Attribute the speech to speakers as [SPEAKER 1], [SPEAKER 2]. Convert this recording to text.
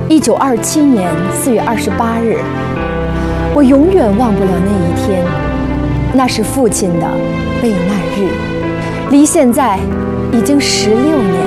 [SPEAKER 1] 1927年4月28日，我永远忘不了那一天，那是父亲的备难日，离现在已经16年。